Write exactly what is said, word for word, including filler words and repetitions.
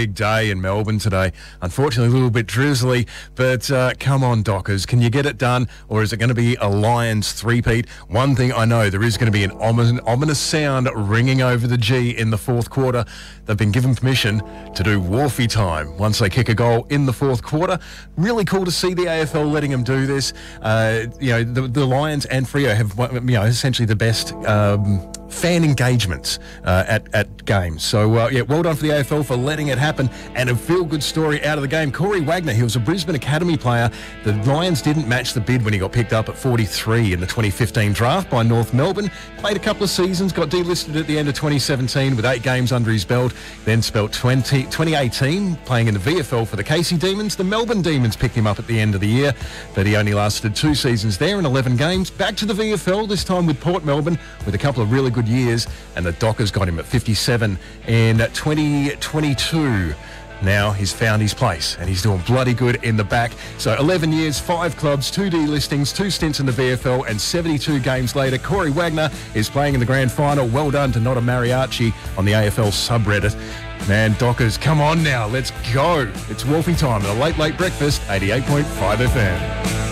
big day in Melbourne today. Unfortunately, a little bit drizzly, but uh, come on, Dockers. Can you get it done, or is it going to be a Lions three-peat? One thing I know, there is going to be an ominous, ominous sound ringing over the G in the fourth quarter. They've been given permission to do Wharfie time once they kick a goal in the fourth quarter. Really cool to see the A F L letting them do this. Uh, you know, the, the Lions and Freo have, you know, essentially the best um, fan engagements uh, at, at games. So, uh, yeah, well done for the A F L for letting it happen, and a feel-good story out of the game. Corey Wagner, he was a Brisbane Academy player. The Lions didn't match the bid when he got picked up at forty-three in the twenty fifteen draft by North Melbourne. Played a couple of seasons, got delisted at the end of twenty seventeen with eight games under his belt. Then spelt twenty, twenty eighteen playing in the V F L for the Casey Demons. The Melbourne Demons picked him up at the end of the year, but he only lasted two seasons there in eleven games. Back to the V F L, this time with Port Melbourne, with a couple of really good years, and the Dockers got him at fifty-seven in twenty twenty-two. Now he's found his place and he's doing bloody good in the back. So eleven years, five clubs, two delistings, two stints in the V F L, and seventy-two games later, Corey Wagner is playing in the grand final. Well done to Nota Mariachi on the A F L subreddit. Man, Dockers, come on now, let's go. It's Wolfie time at a late, late breakfast, eighty-eight point five F M.